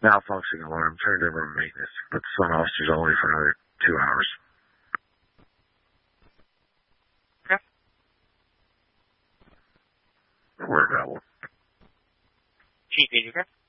malfunctioning alarm turned over to maintenance, but the sun officer's only for another 2 hours. Okay. We're available. Chief, is you okay?